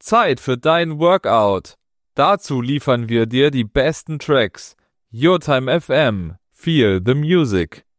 Zeit für dein Workout. Dazu liefern wir dir die besten Tracks. Your Time FM. Feel the music.